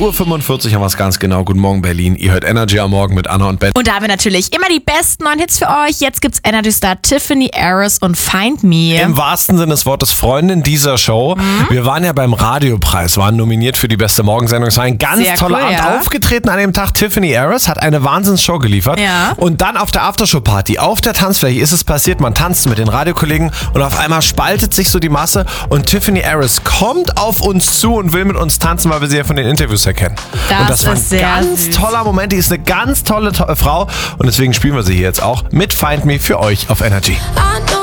8:45 Uhr haben wir es ganz genau. Guten Morgen, Berlin. Ihr hört Energy am Morgen mit Anna und Ben. Und da haben wir natürlich immer die besten neuen Hits für euch. Jetzt gibt's Energy Star Tiffany Harris und Find Me. Im wahrsten Sinne des Wortes Freundin dieser Show. Wir waren ja beim Radiopreis, waren nominiert für die beste Morgensendung. Es war ein ganz Sehr toller cool, Abend. ja. Aufgetreten an dem Tag Tiffany Harris, hat eine Wahnsinnsshow geliefert. Ja. Und dann auf der Aftershow-Party, auf der Tanzfläche ist es passiert, man tanzt mit den Radiokollegen und auf einmal spaltet sich so die Masse und Tiffany Harris kommt auf uns zu und will mit uns tanzen, weil wir sie ja von den Interviews erkennen. Und das war ein ganz toller Moment. Die ist eine ganz tolle Frau und deswegen spielen wir sie hier jetzt auch mit Find Me für euch auf Energy. I know